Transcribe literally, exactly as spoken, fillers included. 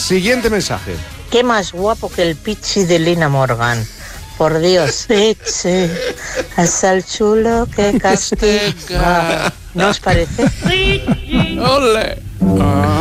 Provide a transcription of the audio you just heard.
Siguiente mensaje. Qué más guapo que el Pichi de Lina Morgan. Por Dios, Pichi, es el chulo que castiga. ¿No os parece? ¡Ole! Ah.